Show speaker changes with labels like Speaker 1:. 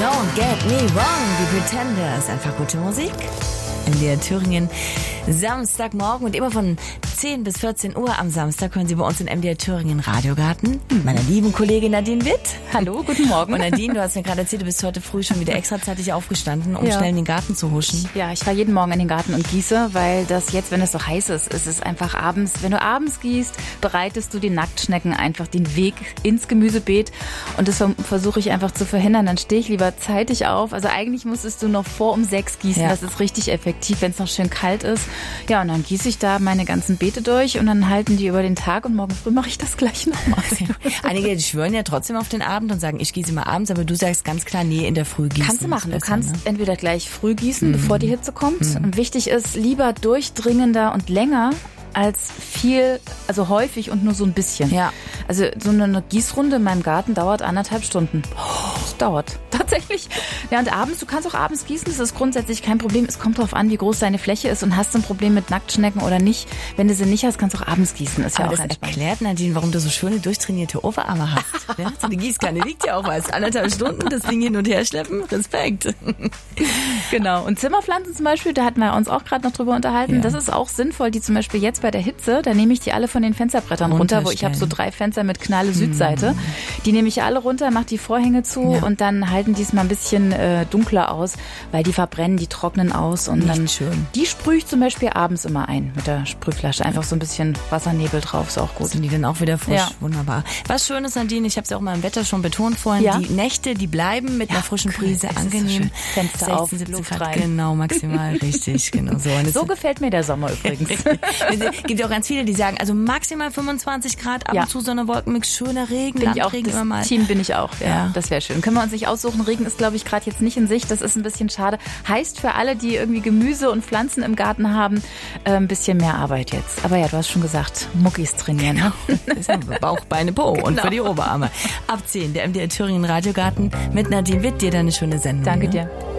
Speaker 1: Don't Get Me Wrong, die Pretenders. Einfach gute Musik. MDR Thüringen, Samstagmorgen und immer von 10 bis 14 Uhr am Samstag hören Sie bei uns in MDR Thüringen Radiogarten. Meiner lieben Kollegin Nadine Witt.
Speaker 2: Hallo, guten Morgen.
Speaker 1: Und Nadine, du hast mir gerade erzählt, du bist heute früh schon wieder extrazeitig aufgestanden, um schnell in den Garten zu huschen.
Speaker 2: Ja, ich fahre jeden Morgen in den Garten und gieße, weil das jetzt, wenn es so heiß ist, ist es einfach abends. Wenn du abends gießt, bereitest du den Nacktschnecken einfach den Weg ins Gemüsebeet. Und das versuche ich einfach zu verhindern. Dann stehe ich lieber zeitig auf. Also eigentlich müsstest du noch um 6 gießen. Ja. Das ist richtig effektiv, wenn es noch schön kalt ist. Ja, und dann gieße ich da meine ganzen Beete durch und dann halten die über den Tag und morgen früh mache ich das gleich nochmal.
Speaker 1: Einige, die schwören ja trotzdem auf den Abend und sagen, ich gieße mal abends, aber du sagst ganz klar, nee, in der Früh gießen.
Speaker 2: Kannst du machen. Du kannst entweder gleich früh gießen, bevor die Hitze kommt. Und wichtig ist, lieber durchdringender und länger als viel, also häufig und nur so ein bisschen.
Speaker 1: Ja.
Speaker 2: Also so eine Gießrunde in meinem Garten dauert 1,5 Stunden. Das dauert tatsächlich. Ja, und abends, du kannst auch abends gießen, das ist grundsätzlich kein Problem. Es kommt darauf an, wie groß deine Fläche ist und hast du ein Problem mit Nacktschnecken oder nicht. Wenn du sie nicht hast, kannst du auch abends gießen. Ist ja
Speaker 1: aber
Speaker 2: auch
Speaker 1: das
Speaker 2: entspannt.
Speaker 1: Erklärt, Nadine, warum du so schöne, durchtrainierte Oberarme hast. Ja? So eine Gießkanne liegt ja auch was. 1,5 Stunden das Ding hin und her schleppen. Respekt.
Speaker 2: Genau. Und Zimmerpflanzen zum Beispiel, da hatten wir uns auch gerade noch drüber unterhalten.
Speaker 1: Ja.
Speaker 2: Das ist auch sinnvoll, die zum Beispiel jetzt bei der Hitze, da nehme ich die alle von den Fensterbrettern runter, wo ich habe so 3 Fenster mit Knalle Südseite. Die nehme ich alle runter, mache die Vorhänge zu und dann halten die es mal ein bisschen dunkler aus, weil die verbrennen, die trocknen aus und
Speaker 1: nicht
Speaker 2: dann
Speaker 1: schön.
Speaker 2: Die sprühe ich zum Beispiel abends immer ein mit der Sprühflasche. Einfach so ein bisschen Wassernebel drauf, ist auch gut.
Speaker 1: Sind die dann auch wieder frisch?
Speaker 2: Ja.
Speaker 1: Wunderbar. Was Schönes, Nadine, ich habe es ja auch mal im Wetter schon betont vorhin,
Speaker 2: Ja.
Speaker 1: die Nächte, die bleiben mit einer frischen Brise
Speaker 2: es ist so
Speaker 1: angenehm.
Speaker 2: schön. Fenster
Speaker 1: 16,
Speaker 2: auf,
Speaker 1: 17
Speaker 2: Luft
Speaker 1: Grad,
Speaker 2: rein.
Speaker 1: genau, maximal, richtig, genau so. Und
Speaker 2: So gefällt mir der Sommer übrigens.
Speaker 1: Es gibt ja auch ganz viele, die sagen, also maximal 25 Grad, ab und zu so eine Wolkenmix, schöner Regen,
Speaker 2: Bin ich auch,
Speaker 1: Landregen immer mal.
Speaker 2: das Team bin ich auch.
Speaker 1: Ja.
Speaker 2: Das wäre schön. Können wir uns nicht aussuchen. Regen ist, glaube ich, gerade jetzt nicht in Sicht. Das ist ein bisschen schade. Heißt für alle, die irgendwie Gemüse und Pflanzen im Garten haben, ein bisschen mehr Arbeit jetzt. Aber ja, du hast schon gesagt, Muckis trainieren. Ne?
Speaker 1: Das ist ja Bauch, Beine, Po und für die Oberarme. Ab 10, der MDR Thüringen Radiogarten mit Nadine Witt. Dir dann eine schöne Sendung.
Speaker 2: Danke
Speaker 1: ne?
Speaker 2: dir.